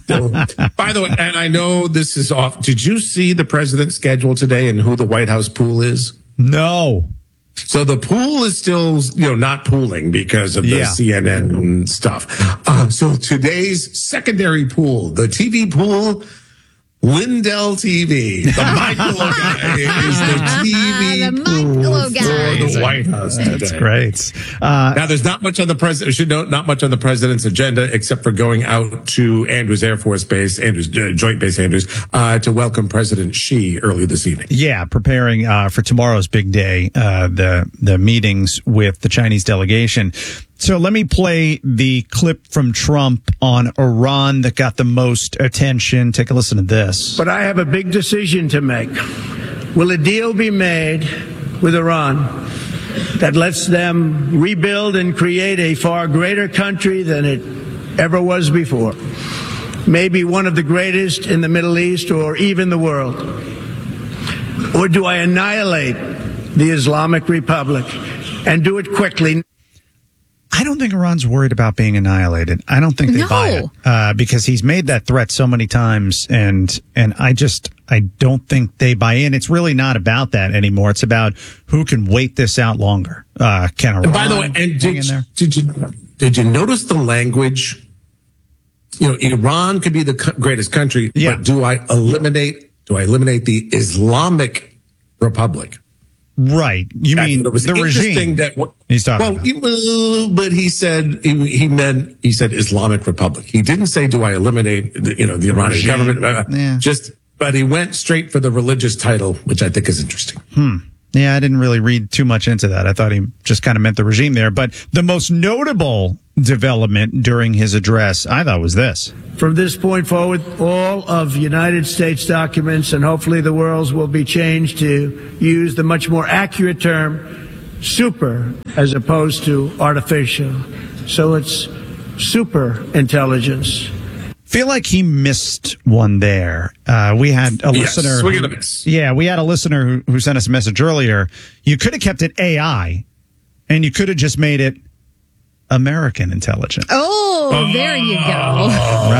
by the way, and I know this is off. Did you see the president's schedule today and who the White House pool is? No. So the pool is still, you know, not pooling because of the yeah. C N N stuff. Uh, so today's secondary pool, the T V pool, Lindell T V, the Michaelo guy is the T V the Michaelo guy for the White House today. That's great. Uh, now, there's not much on the president. Should note, not much on the president's agenda except for going out to Andrews Air Force Base, Andrews uh, Joint Base Andrews, uh, to welcome President Xi early this evening. Yeah, preparing uh, for tomorrow's big day, uh, the the meetings with the Chinese delegation. So let me play the clip from Trump on Iran that got the most attention. Take a listen to this. But I have a big decision to make. Will a deal be made with Iran that lets them rebuild and create a far greater country than it ever was before? Maybe one of the greatest in the Middle East or even the world? Or do I annihilate the Islamic Republic and do it quickly? I don't think Iran's worried about being annihilated. I don't think they no. buy it uh, because he's made that threat so many times, and and I just I don't think they buy in. It's really not about that anymore. It's about who can wait this out longer. Uh, can Iran? And by the way, and did, did you did you notice the language you know, Iran could be the co- greatest country, Yeah. but do I eliminate, do I eliminate the Islamic Republic? Right. You That's mean what it was the interesting regime that what, he's talking well, about. he- well, but he said he, he meant he said Islamic Republic. He didn't say do I eliminate the, you know the Iranian regime. government. Uh, Yeah. Just but he went straight for the religious title, which I think is interesting. Hmm. Yeah, I didn't really read too much into that. I thought he just kind of meant the regime there. But the most notable development during his address, I thought, was this. From this point forward, all of United States documents and hopefully the world's will be changed to use the much more accurate term super as opposed to artificial. So it's super intelligence. Feel like he missed one there. Uh, we had a Yes, listener. swing who- and a miss. Yeah, we had a listener who, who sent us a message earlier. You could have kept it A I, and you could have just made it American intelligence. Oh, there you go.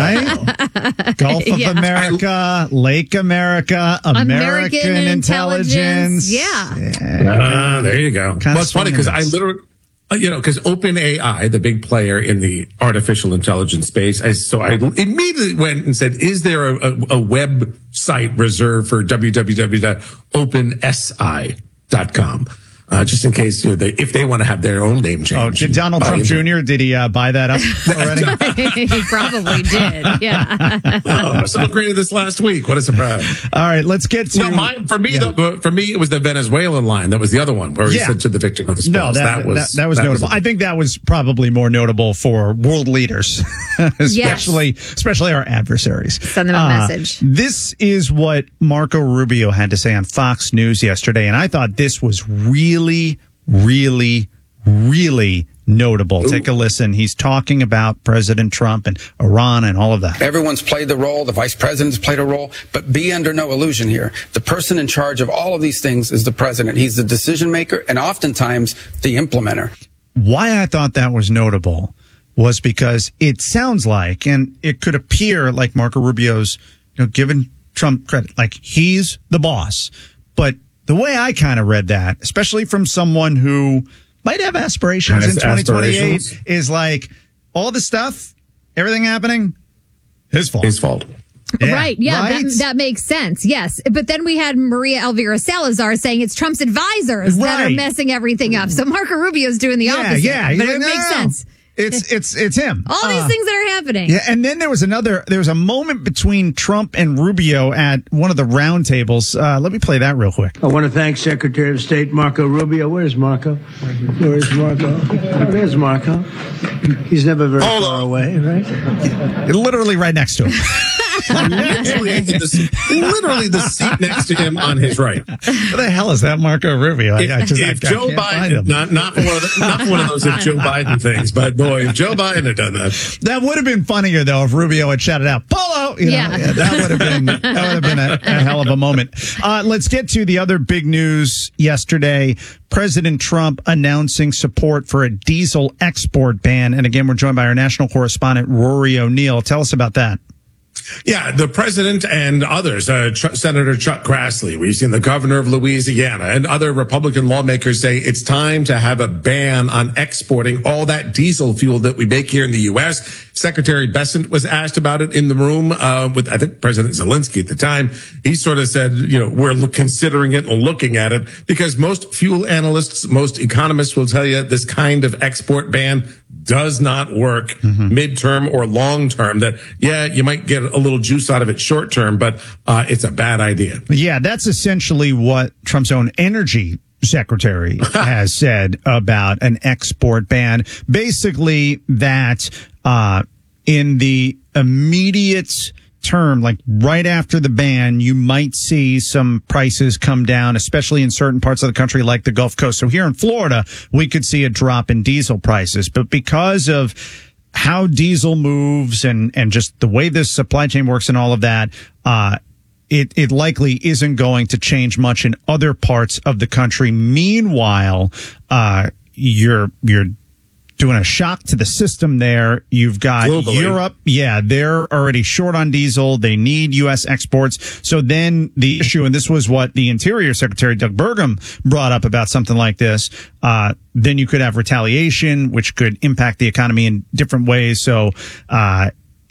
Right? Gulf of Yeah. America, Lake America, American, American intelligence. intelligence. Yeah. Ah, there you go. Kinda Well, it's funny because I swinging literally, uh, you know, because OpenAI, the big player in the artificial intelligence space, I, so I immediately went and said, is there a, a, a website reserved for w w w dot open s i dot com? Uh, just in case, you know, they, if they want to have their own name changed. Oh, did Donald Trump Junior, did he uh, buy that up already? He probably did. Yeah. Oh, I celebrated this last week. What a surprise. All right, let's get to... No, mine, for me, Yeah. the, for me, it was the Venezuelan line. That was the other one where he Yeah. said to the victim of the spoils. No, that, that was that, that was notable. I think that was probably more notable for world leaders, especially especially our adversaries. Send them a Uh, message. This is what Marco Rubio had to say on Fox News yesterday, and I thought this was really, really, really notable. Ooh. Take a listen. He's talking about President Trump and Iran and all of that. Everyone's played the role. The vice president's played a role, but be under no illusion here. The person in charge of all of these things is the president. He's the decision maker and oftentimes the implementer. Why I thought that was notable was because it sounds like, and it could appear like Marco Rubio's, you know, giving Trump credit, like he's the boss. But the way I kind of read that, especially from someone who might have aspirations Has in twenty twenty-eight, aspirations. is like all the stuff, everything happening, his fault. His fault. Yeah, right. Yeah, right? That, that makes sense. Yes. But then we had Maria Elvira Salazar saying it's Trump's advisors that are Right. messing everything up. So Marco Rubio's doing the Yeah, opposite. yeah. He's But like, it no, makes no. sense. It's it's it's him. All these Uh, things that are happening. Yeah, and then there was another. There was a moment between Trump and Rubio at one of the roundtables. Uh, let me play that real quick. I want to thank Secretary of State Marco Rubio. Where's Marco? Where's Marco? Oh, there's Marco. He's never very far away, right? Literally right next to him. literally, in the, literally the seat next to him on his right. What the hell is that, Marco Rubio? I- If, I just- I- if I Joe can't find him. Biden, not not one of the, not one of those if Joe Biden things, but boy, if Joe Biden had done that, That would have been funnier though if Rubio had shouted out "Polo." You know? Yeah. that would have been that would have been a, a hell of a moment. Uh, let's get to the other big news yesterday. President Trump announcing support for a diesel export ban, and again, we're joined by our national correspondent Rory O'Neill. Tell us about that. yeah, the president and others, uh, Ch- Senator Chuck Grassley, we've seen the governor of Louisiana and other Republican lawmakers say it's time to have a ban on exporting all that diesel fuel that we make here in the U S. Secretary Bessent was asked about it in the room uh, with, I think, President Zelensky at the time. He sort of said, you know, we're look- considering it and looking at it because most fuel analysts, most economists will tell you this kind of export ban does not work midterm or long term. That, yeah, you might get a little juice out of it short term, but uh, it's a bad idea. Yeah, that's essentially what Trump's own energy secretary has said about an export ban. Basically, that uh, in the immediate term, like right after the ban, you might see some prices come down, especially in certain parts of the country like the Gulf Coast. So here in Florida, we could see a drop in diesel prices. But because of how diesel moves and, and just the way this supply chain works and all of that, uh, it, it likely isn't going to change much in other parts of the country. Meanwhile, uh, you're, you're, doing a shock to the system there. You've got Globally. Europe. Yeah, they're already short on diesel. They need U S exports. So then the issue, and this was what the Interior Secretary Doug Burgum brought up about something like this, uh, then you could have retaliation, which could impact the economy in different ways. So, uh,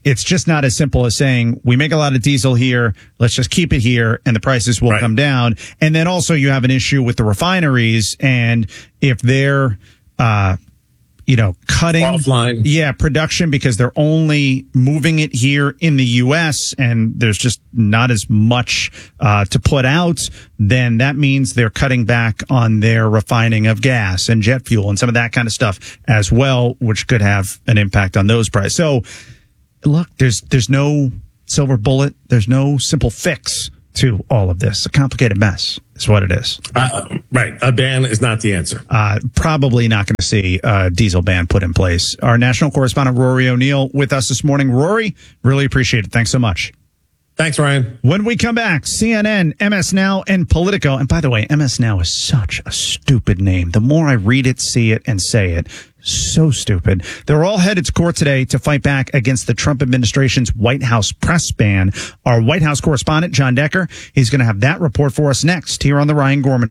it's just not as simple as saying we make a lot of diesel here, let's just keep it here and the prices will right. come down. And then also you have an issue with the refineries, and if they're uh you know, cutting offline, yeah, production because they're only moving it here in the U S and there's just not as much uh, to put out, then that means they're cutting back on their refining of gas and jet fuel and some of that kind of stuff as well, which could have an impact on those prices. So, look, there's there's no silver bullet, there's no simple fix to all of this. A complicated mess is what it is. Uh, right. A ban is not the answer. Uh, probably not going to see a diesel ban put in place. Our national correspondent, Rory O'Neill, with us this morning. Rory, really appreciate it. Thanks so much. Thanks, Ryan. When we come back, C N N, M S Now, and Politico. And by the way, M S Now is such a stupid name. The more I read it, see it, and say it, so stupid. They're all headed to court today to fight back against the Trump administration's White House press ban. Our White House correspondent, John Decker, he's going to have that report for us next here on the Ryan Gorman.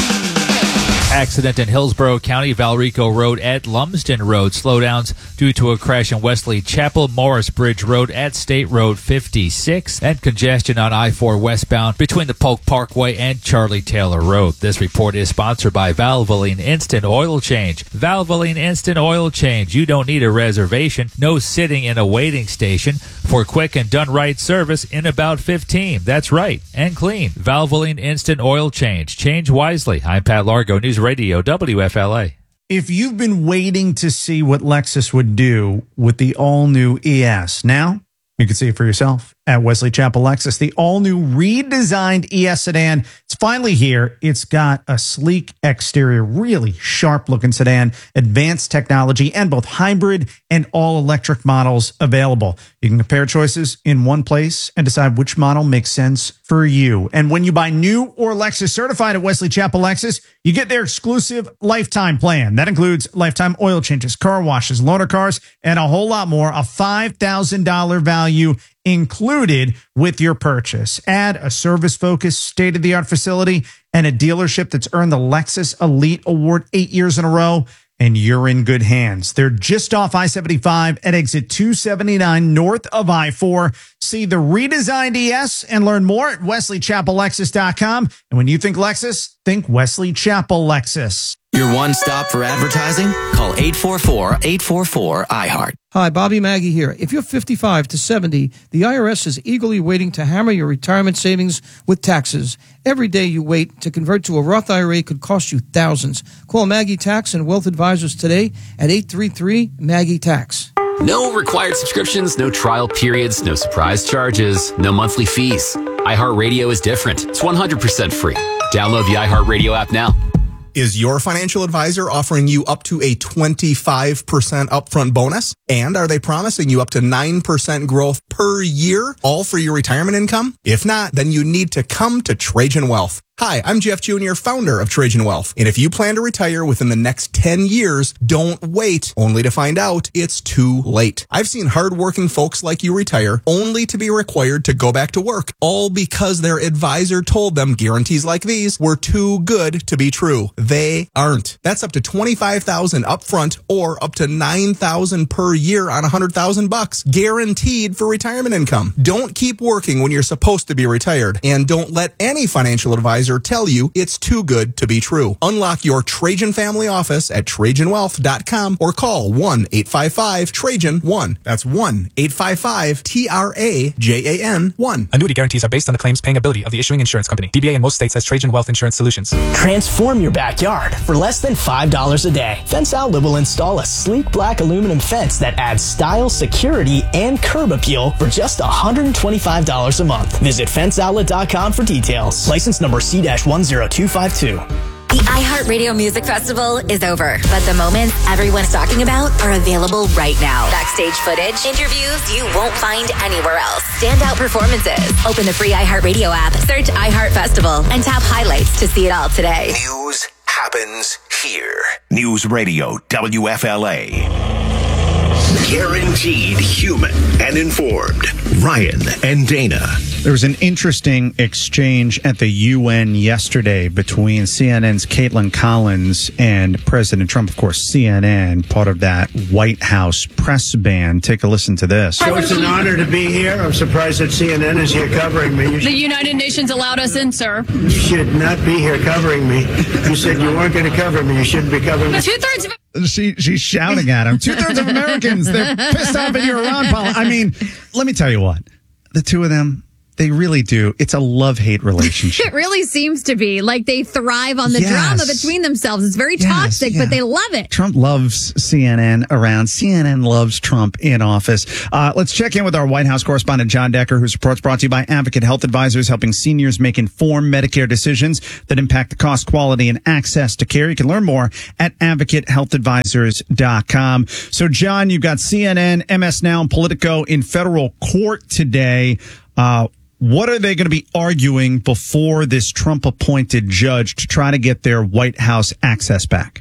Accident in Hillsborough County, Valrico Road at Lumsden Road. Slowdowns due to a crash in Wesley Chapel, Morris Bridge Road at State Road fifty-six, and congestion on I four westbound between the Polk Parkway and Charlie Taylor Road. This report is sponsored by Valvoline Instant Oil Change. Valvoline Instant Oil Change. You don't need a reservation. No sitting in a waiting station for quick and done right service in about fifteen. That's right. And clean. Valvoline Instant Oil Change. Change wisely. I'm Pat Largo, News Radio, W F L A. If you've been waiting to see what Lexus would do with the all-new E S, now you can see it for yourself at Wesley Chapel Lexus. The all-new redesigned E S sedan. It's finally here. It's got a sleek exterior, really sharp-looking sedan, advanced technology, and both hybrid and all-electric models available. You can compare choices in one place and decide which model makes sense for you. And when you buy new or Lexus certified at Wesley Chapel Lexus, you get their exclusive lifetime plan. That includes lifetime oil changes, car washes, loaner cars, and a whole lot more. A five thousand dollars value included with your purchase. Add a service-focused, state-of-the-art facility and a dealership that's earned the Lexus Elite Award eight years in a row, and you're in good hands. They're just off I seventy-five at exit two seventy-nine north of I four. See the redesigned E S and learn more at wesley chapel lexus dot com. And when you think Lexus, think Wesley Chapel Lexus. Your one stop for advertising? Call eight four four, eight four four, I heart. Hi, Bobby Maggie here. If you're fifty-five to seventy, the I R S is eagerly waiting to hammer your retirement savings with taxes. Every day you wait to convert to a Roth I R A could cost you thousands. Call Maggie Tax and Wealth Advisors today at eight three three, Maggie Tax. No required subscriptions, no trial periods, no surprise charges, no monthly fees. iHeartRadio is different. It's one hundred percent free. Download the iHeartRadio app now. Is your financial advisor offering you up to a twenty-five percent upfront bonus? And are they promising you up to nine percent growth per year, all for your retirement income? If not, then you need to come to Trajan Wealth. Hi, I'm Jeff Junior, founder of Trajan Wealth. And if you plan to retire within the next ten years, don't wait only to find out it's too late. I've seen hardworking folks like you retire only to be required to go back to work, all because their advisor told them guarantees like these were too good to be true. They aren't. That's up to twenty-five thousand dollars upfront or up to nine thousand dollars per year on one hundred thousand bucks, guaranteed for retirement income. Don't keep working when you're supposed to be retired, and don't let any financial advisor tell you it's too good to be true. Unlock your Trajan family office at trajan wealth dot com or call one eight five five Trajan one. That's one eight five five T R A J A N one. Annuity guarantees are based on the claims paying ability of the issuing insurance company. D B A in most states has Trajan Wealth Insurance Solutions. Transform your backyard for less than five dollars a day. Fence Outlet will install a sleek black aluminum fence that adds style, security, and curb appeal for just one hundred twenty-five dollars a month. Visit fence outlet dot com for details. License number C one zero two five two. The iHeartRadio Music Festival is over, but the moments everyone's talking about are available right now. Backstage footage, interviews you won't find anywhere else, standout performances. Open the free iHeartRadio app, search iHeart Festival, and tap highlights to see it all today. News happens here. News Radio W F L A. Guaranteed human and informed. Ryan and Dana. There was an interesting exchange at the U N yesterday between C N N's Caitlin Collins and President Trump. Of course, C N N, part of that White House press band. Take a listen to this. So it's an honor to be here. I'm surprised that C N N is here covering me. You The should, United Nations allowed us in, sir. you should not be here covering me. You said you weren't going to cover me. You shouldn't be covering me. Two-thirds of She she's shouting at him. Two thirds of Americans, they're pissed off at your Iran policy. I mean, let me tell you what, the two of them, they really do. It's a love-hate relationship. It really seems to be. Like they thrive on the Yes. drama between themselves. It's very Yes, toxic, yeah. but they love it. Trump loves C N N around. C N N loves Trump in office. Uh, let's check in with our White House correspondent, John Decker, whose report's brought to you by Advocate Health Advisors, helping seniors make informed Medicare decisions that impact the cost, quality, and access to care. You can learn more at advocate health advisors dot com. So, John, you've got C N N, M S Now, and Politico in federal court today. Uh, What are they going to be arguing before this Trump-appointed judge to try to get their White House access back?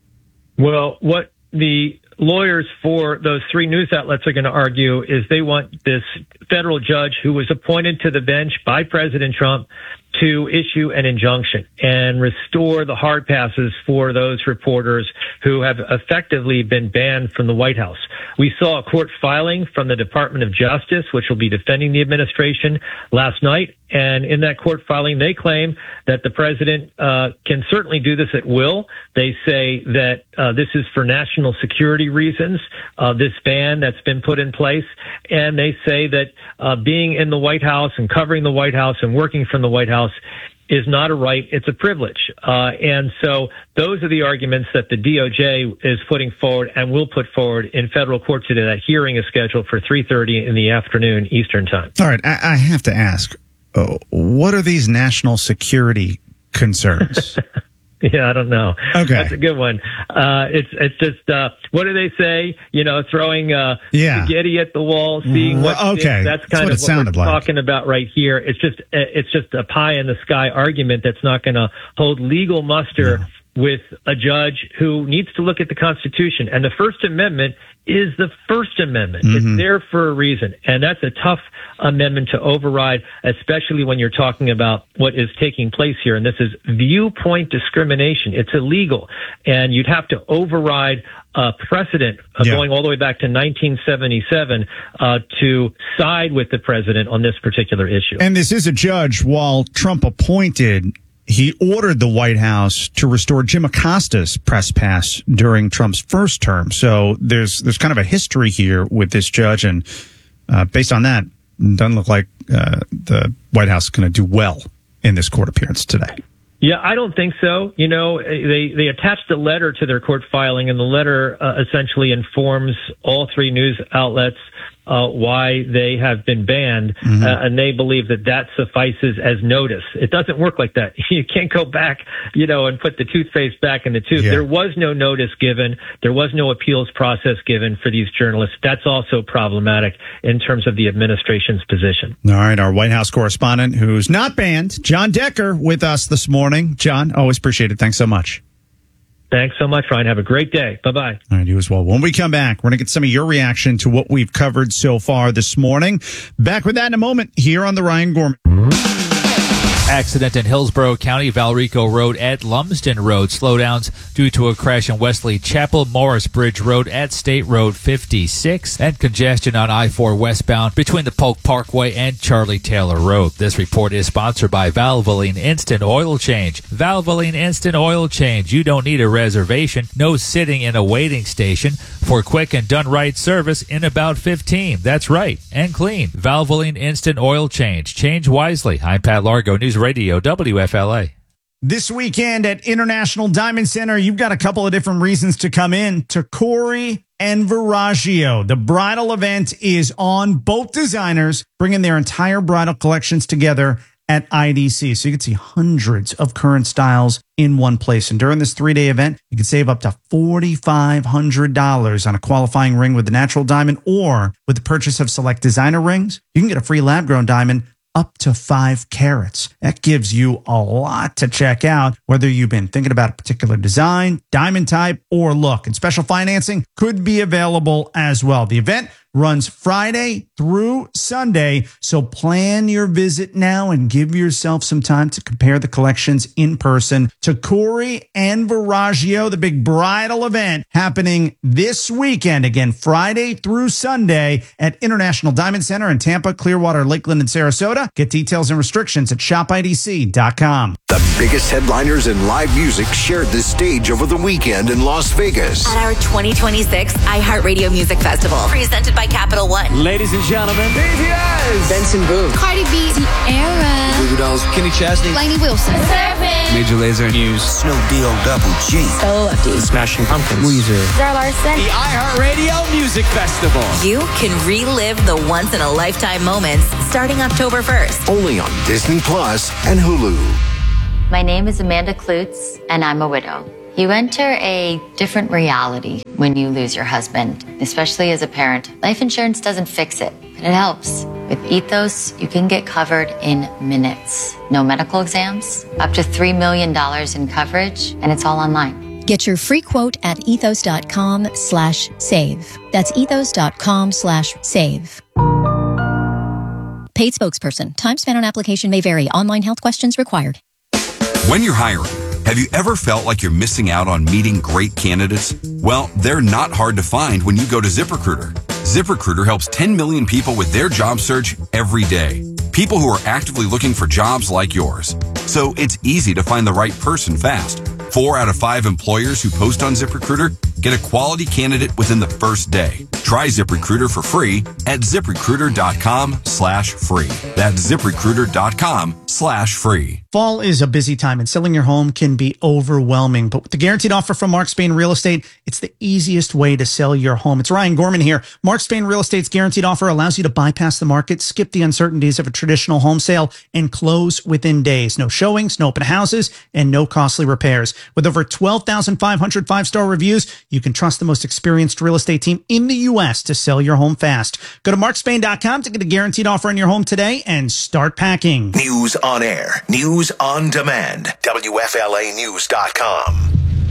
Well, what the lawyers for those three news outlets are going to argue is they want this federal judge who was appointed to the bench by President Trump to issue an injunction and restore the hard passes for those reporters who have effectively been banned from the White House. We saw a court filing from the Department of Justice, which will be defending the administration, last night. And in that court filing, they claim that the president uh, can certainly do this at will. They say that uh, this is for national security reasons, uh, this ban that's been put in place. And they say that uh, being in the White House and covering the White House and working from the White House is not a right, it's a privilege. Uh, and so those are the arguments that the D O J is putting forward and will put forward in federal court today. That hearing is scheduled for three thirty in the afternoon Eastern time. All right, I, I have to ask, uh, what are these national security concerns? Yeah, I don't know. Okay. That's a good one. Uh, it's, it's just, uh, what do they say? You know, throwing, uh, Yeah. spaghetti at the wall, seeing what Well, okay. sticks. That's That's kind what of it what sounded we're like. talking about right here. It's just, it's just a pie in the sky argument that's not going to hold legal muster with a judge who needs to look at the Constitution. And the First Amendment is the First Amendment. Mhm. It's there for a reason. And that's a tough amendment to override, especially when you're talking about what is taking place here. And this is viewpoint discrimination. It's illegal. And you'd have to override a precedent uh, Yeah. going all the way back to nineteen seventy-seven uh, to side with the president on this particular issue. And this is a judge, while Trump appointed, he ordered the White House to restore Jim Acosta's press pass during Trump's first term. So there's there's kind of a history here with this judge, and uh, based on that, it doesn't look like uh, the White House is going to do well in this court appearance today. Yeah, I don't think so. You know, they, they attached a letter to their court filing, and the letter uh, essentially informs all three news outlets uh, why they have been banned, Mhm. uh, and they believe that that suffices as notice. It doesn't work like that. You can't go back, you know, and put the toothpaste back in the tube. Yeah. There was no notice given. There was no appeals process given for these journalists. That's also problematic in terms of the administration's position. All right, our White House correspondent, who's not banned, John Decker, with us this morning. John, always appreciate it. Thanks so much. Thanks so much, Ryan. Have a great day. Bye-bye. All right, you as well. When we come back, we're going to get some of your reaction to what we've covered so far this morning. Back with that in a moment here on the Ryan Gorman. Accident in Hillsborough County, Valrico Road at Lumsden Road. Slowdowns due to a crash in Wesley Chapel, Morris Bridge Road at State Road fifty-six, and congestion on I four westbound between the Polk Parkway and Charlie Taylor Road. This report is sponsored by Valvoline Instant Oil Change. Valvoline Instant Oil Change. You don't need a reservation. No sitting in a waiting station for quick and done right service in about fifteen. That's right. And clean. Valvoline Instant Oil Change. Change wisely. I'm Pat Largo, News Radio, W F L A. This weekend at International Diamond Center, you've got a couple of different reasons to come in to Corey and Viraggio. The bridal event is on. Both designers bringing their entire bridal collections together at I D C. So you can see hundreds of current styles in one place. And during this three-day event, you can save up to four thousand five hundred dollars on a qualifying ring with the natural diamond, or with the purchase of select designer rings, you can get a free lab-grown diamond up to five carats. That gives you a lot to check out, whether you've been thinking about a particular design, diamond type, or look. And special financing could be available as well. The event runs Friday through Sunday. So plan your visit now and give yourself some time to compare the collections in person. Tacori and Veragio, the big bridal event happening this weekend. Again, Friday through Sunday at International Diamond Center in Tampa, Clearwater, Lakeland, and Sarasota. Get details and restrictions at shop I D C dot com. The biggest headliners in live music shared the stage over the weekend in Las Vegas. At our twenty twenty-six iHeartRadio Music Festival, presented by Capital One. Ladies and gentlemen, B T S, Benson Boone, Cardi B, Tierra, Goo Goo Dolls, Kenny Chesney, Lainey Wilson, Major Lazer, News, Snoop D-O Double G, Solo F D, Smashing Pumpkins, Weezer, Zara Larson, the iHeartRadio Music Festival. You can relive the once-in-a-lifetime moments starting October first. Only on Disney Plus and Hulu. My name is Amanda Klutz, and I'm a widow. You enter a different reality when you lose your husband, especially as a parent. Life insurance doesn't fix it, but it helps. With Ethos, you can get covered in minutes. No medical exams, up to three million dollars in coverage, and it's all online. Get your free quote at ethos.com slash save. That's ethos.com slash save. Paid spokesperson. Time spent on application may vary. Online health questions required. When you're hiring, have you ever felt like you're missing out on meeting great candidates? Well, they're not hard to find when you go to ZipRecruiter. ZipRecruiter helps ten million people with their job search every day. People who are actively looking for jobs like yours. So it's easy to find the right person fast. Four out of five employers who post on ZipRecruiter get a quality candidate within the first day. Try ZipRecruiter for free at ZipRecruiter.com slash free. That's ZipRecruiter.com slash free. Fall is a busy time and selling your home can be overwhelming. But with the guaranteed offer from Mark Spain Real Estate, it's the easiest way to sell your home. It's Ryan Gorman here. Mark Spain Real Estate's guaranteed offer allows you to bypass the market, skip the uncertainties of a traditional home sale, and close within days. No showings, no open houses, and no costly repairs. With over twelve thousand five hundred five-star reviews, you can trust the most experienced real estate team in the U S to sell your home fast. Go to mark spain dot com to get a guaranteed offer on your home today and start packing. News on air. News on demand. W F L A news dot com.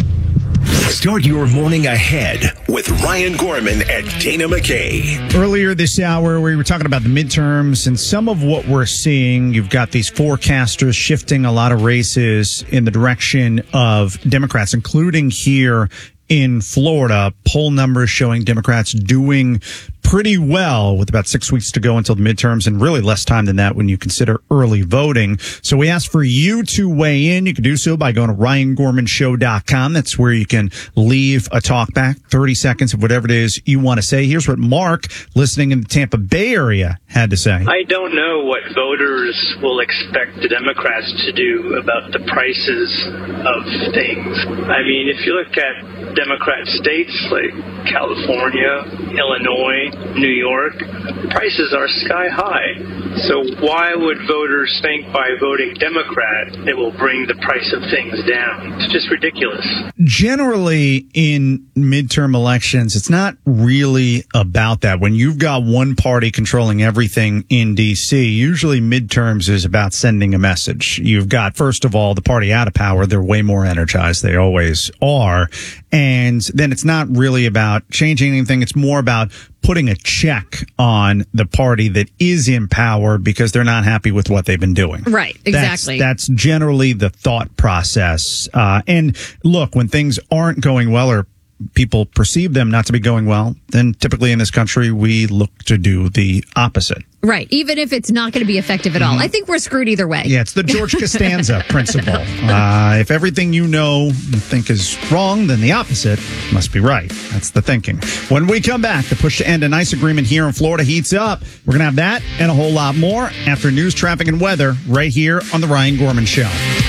Start your morning ahead with Ryan Gorman and Dana McKay. Earlier this hour, we were talking about the midterms and some of what we're seeing. You've got these forecasters shifting a lot of races in the direction of Democrats, including here in Florida. Poll numbers showing Democrats doing pretty well with about six weeks to go until the midterms and really less time than that when you consider early voting. So we asked for you to weigh in. You can do so by going to ryan gorman show dot com. That's where you can leave a talk back, thirty seconds of whatever it is you want to say. Here's what Mark, listening in the Tampa Bay area, had to say. I don't know what voters will expect the Democrats to do about the prices of things. I mean, if you look at Democrat states like California, Illinois, New York, prices are sky high. So why would voters think by voting Democrat it will bring the price of things down? It's just ridiculous. Generally, in midterm elections, it's not really about that. When you've got one party controlling everything in D C, usually midterms is about sending a message. You've got, first of all, the party out of power. They're way more energized. They always are. And then it's not really about changing anything. It's more about putting a check on the party that is in power because they're not happy with what they've been doing. Right, exactly. That's, that's generally the thought process. Uh, and look, when things aren't going well or people perceive them not to be going well, then typically in this country, we look to do the opposite. Right. Even if it's not going to be effective at all. I think we're screwed either way. Yeah, it's the George Costanza principle. Uh, if everything you know and think is wrong, then the opposite must be right. That's the thinking. When we come back, the push to end an ice agreement here in Florida heats up. We're going to have that and a whole lot more after news, traffic, and weather right here on The Ryan Gorman Show.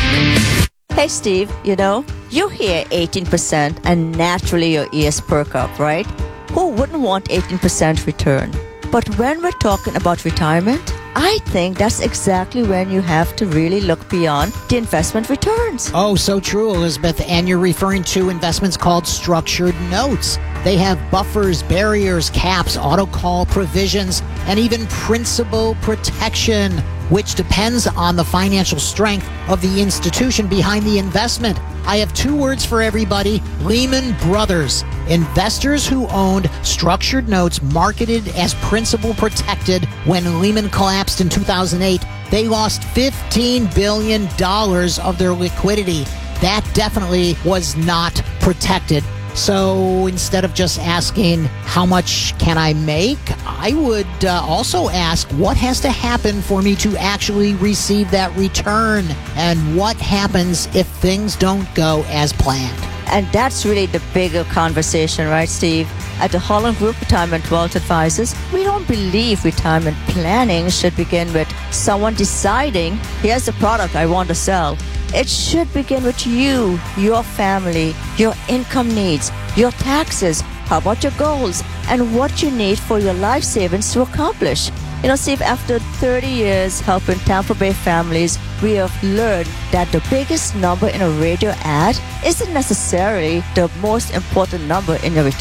Hey, Steve, you know, you hear eighteen percent and naturally your ears perk up, right? Who wouldn't want eighteen percent return? But when we're talking about retirement, I think that's exactly when you have to really look beyond the investment returns. Oh, so true, Elizabeth. And you're referring to investments called structured notes. They have buffers, barriers, caps, auto call provisions, and even principal protection. which depends on the financial strength of the institution behind the investment. I have two words for everybody: Lehman Brothers. Investors who owned structured notes marketed as principal protected when Lehman collapsed in two thousand eight, they lost fifteen billion dollars of their liquidity. That definitely was not protected. So instead of just asking, how much can I make? I would uh, also ask, what has to happen for me to actually receive that return? And what happens if things don't go as planned? And that's really the bigger conversation, right, Steve? At the Holland Group Retirement Wealth Advisors, we don't believe retirement planning should begin with someone deciding, here's the product I want to sell. It should begin with you, your family, your income needs, your taxes, how about your goals, and what you need for your life savings to accomplish. You know, Steve, after thirty years helping Tampa Bay families, we have learned that the biggest number in a radio ad isn't necessarily the most important number in your retirement.